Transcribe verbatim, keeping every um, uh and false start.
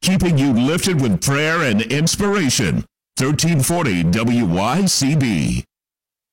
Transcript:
keeping you lifted with prayer and inspiration. thirteen forty W Y C B.